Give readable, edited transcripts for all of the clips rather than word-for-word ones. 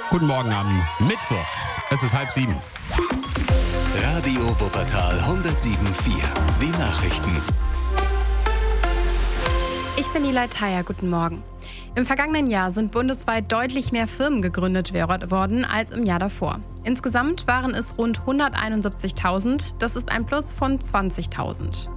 Guten Morgen am Mittwoch. Es ist 6:30. Radio Wuppertal 107.4. Die Nachrichten. Ich bin Nilay Thayer, guten Morgen. Im vergangenen Jahr sind bundesweit deutlich mehr Firmen gegründet worden als im Jahr davor. Insgesamt waren es rund 171.000, das ist ein Plus von 20.000.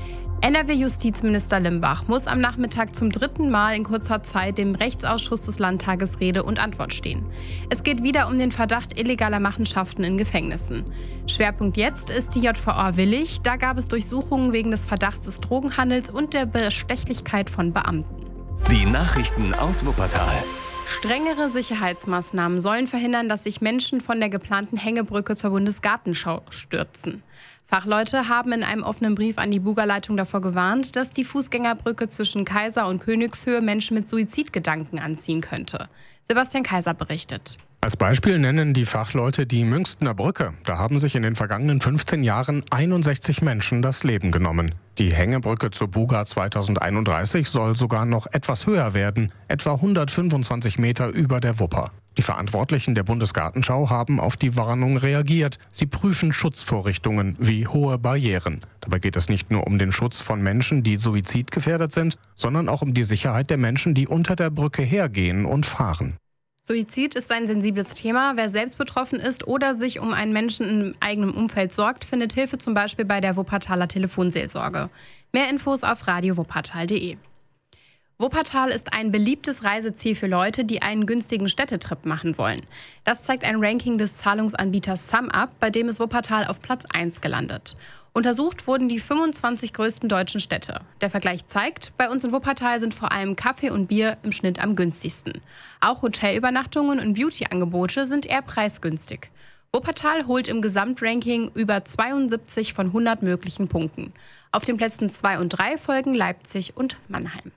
NRW-Justizminister Limbach muss am Nachmittag zum 3. Mal in kurzer Zeit dem Rechtsausschuss des Landtages Rede und Antwort stehen. Es geht wieder um den Verdacht illegaler Machenschaften in Gefängnissen. Schwerpunkt jetzt ist die JVA Willich. Da gab es Durchsuchungen wegen des Verdachts des Drogenhandels und der Bestechlichkeit von Beamten. Die Nachrichten aus Wuppertal. Strengere Sicherheitsmaßnahmen sollen verhindern, dass sich Menschen von der geplanten Hängebrücke zur Bundesgartenschau stürzen. Fachleute haben in einem offenen Brief an die Buga-Leitung davor gewarnt, dass die Fußgängerbrücke zwischen Kaiser und Königshöhe Menschen mit Suizidgedanken anziehen könnte. Sebastian Kaiser berichtet. Als Beispiel nennen die Fachleute die Münchner Brücke. Da haben sich in den vergangenen 15 Jahren 61 Menschen das Leben genommen. Die Hängebrücke zur Buga 2031 soll sogar noch etwas höher werden, etwa 125 Meter über der Wupper. Die Verantwortlichen der Bundesgartenschau haben auf die Warnung reagiert. Sie prüfen Schutzvorrichtungen wie hohe Barrieren. Dabei geht es nicht nur um den Schutz von Menschen, die suizidgefährdet sind, sondern auch um die Sicherheit der Menschen, die unter der Brücke hergehen und fahren. Suizid ist ein sensibles Thema. Wer selbst betroffen ist oder sich um einen Menschen im eigenen Umfeld sorgt, findet Hilfe zum Beispiel bei der Wuppertaler Telefonseelsorge. Mehr Infos auf radiowuppertal.de. Wuppertal ist ein beliebtes Reiseziel für Leute, die einen günstigen Städtetrip machen wollen. Das zeigt ein Ranking des Zahlungsanbieters SumUp, bei dem ist Wuppertal auf Platz 1 gelandet. Untersucht wurden die 25 größten deutschen Städte. Der Vergleich zeigt, bei uns in Wuppertal sind vor allem Kaffee und Bier im Schnitt am günstigsten. Auch Hotelübernachtungen und Beauty-Angebote sind eher preisgünstig. Wuppertal holt im Gesamtranking über 72 von 100 möglichen Punkten. Auf den Plätzen 2 und 3 folgen Leipzig und Mannheim.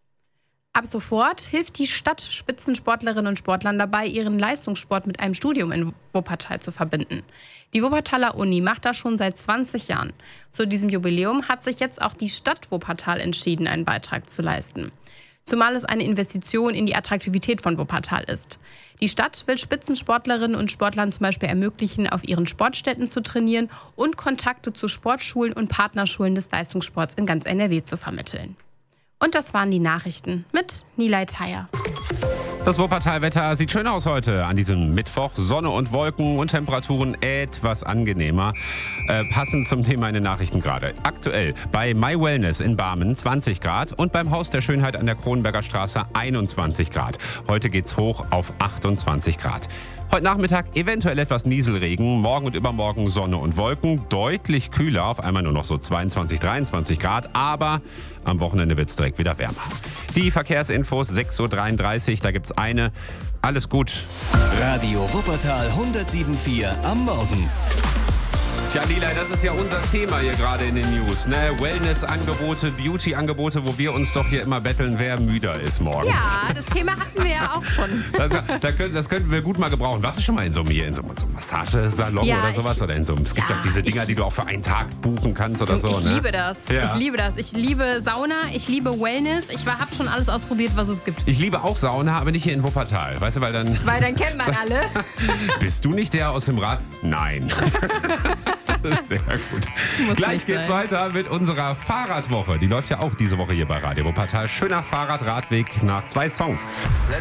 Ab sofort hilft die Stadt Spitzensportlerinnen und Sportlern dabei, ihren Leistungssport mit einem Studium in Wuppertal zu verbinden. Die Wuppertaler Uni macht das schon seit 20 Jahren. Zu diesem Jubiläum hat sich jetzt auch die Stadt Wuppertal entschieden, einen Beitrag zu leisten. Zumal es eine Investition in die Attraktivität von Wuppertal ist. Die Stadt will Spitzensportlerinnen und Sportlern zum Beispiel ermöglichen, auf ihren Sportstätten zu trainieren und Kontakte zu Sportschulen und Partnerschulen des Leistungssports in ganz NRW zu vermitteln. Und das waren die Nachrichten mit Nilay Thayer. Das Wuppertal-Wetter sieht schön aus heute an diesem Mittwoch. Sonne und Wolken und Temperaturen etwas angenehmer. Passend zum Thema in den Nachrichten gerade. Aktuell bei My Wellness in Barmen 20 Grad und beim Haus der Schönheit an der Kronenberger Straße 21 Grad. Heute geht's hoch auf 28 Grad. Heute Nachmittag eventuell etwas Nieselregen, morgen und übermorgen Sonne und Wolken, deutlich kühler, auf einmal nur noch so 22, 23 Grad, aber am Wochenende wird es direkt wieder wärmer. Die Verkehrsinfos 6.33 Uhr, da gibt's eine. Alles gut. Radio Wuppertal 107.4 am Morgen. Tja, Nilay, das ist ja unser Thema hier gerade in den News, ne? Wellness-Angebote, Beauty-Angebote, wo wir uns doch hier immer betteln, wer müder ist morgens. Ja, das Thema hatten wir ja auch schon. Das könnten wir gut mal gebrauchen. Warst du schon mal in so einem Massagesalon oder sowas? Oder in so einem, es gibt doch diese Dinger, die du auch für einen Tag buchen kannst oder so. Ich liebe das. Ja. Ich liebe das. Ich liebe Sauna, ich liebe Wellness. Ich habe schon alles ausprobiert, was es gibt. Ich liebe auch Sauna, aber nicht hier in Wuppertal. Weißt du, weil dann kennt man alle. Bist du nicht der aus dem Rad? Nein. Sehr gut. Gleich geht's weiter mit unserer Fahrradwoche. Die läuft ja auch diese Woche hier bei Radio Wuppertal. Schöner Fahrradradweg nach 2 Songs.